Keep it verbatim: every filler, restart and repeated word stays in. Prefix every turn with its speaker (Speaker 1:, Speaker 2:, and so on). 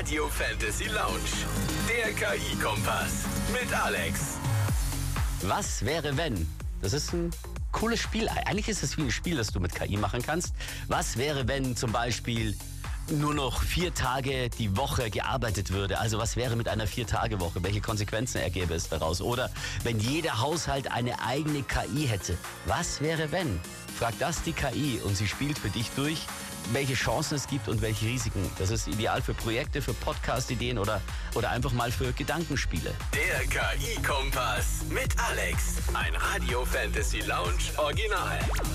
Speaker 1: Radio Fantasy Lounge. Der K I-Kompass mit Alex.
Speaker 2: Was wäre, wenn? Das ist ein cooles Spiel. Eigentlich ist es wie ein Spiel, das du mit K I machen kannst. Was wäre, wenn zum Beispiel nur noch vier Tage die Woche gearbeitet würde? Also was wäre mit einer Vier-Tage-Woche? Welche Konsequenzen ergäbe es daraus? Oder wenn jeder Haushalt eine eigene K I hätte? Was wäre, wenn? Frag das die K I und sie spielt für dich durch, welche Chancen es gibt und welche Risiken. Das ist ideal für Projekte, für Podcast-Ideen oder, oder einfach mal für Gedankenspiele.
Speaker 1: Der K I-Kompass mit Alex. Ein Radio Fantasy Lounge Original.